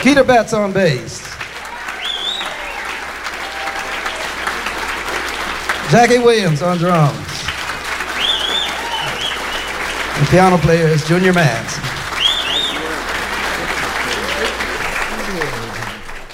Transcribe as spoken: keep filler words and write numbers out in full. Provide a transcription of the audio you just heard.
Keita Betts on bass. Jackie Williams on drums. The piano player is Junior Mans.